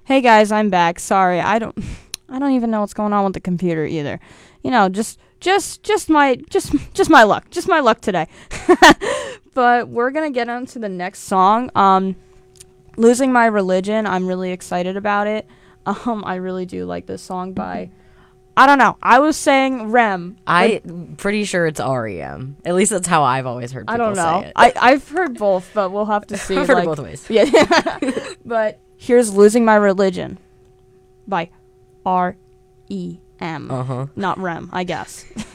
Hey guys, I'm back. Sorry, I don't even know what's going on with the computer either. You know, just my luck. Just my luck today. But we're gonna get on to the next song. Losing My Religion. I'm really excited about it. I really do like this song by, I don't know. I was saying Rem. I'm pretty sure it's REM. At least that's how I've always heard people say it. I've heard both, but we'll have to see. I've heard it both ways. Yeah. But here's Losing My Religion by REM. Uh-huh. Not Rem, I guess.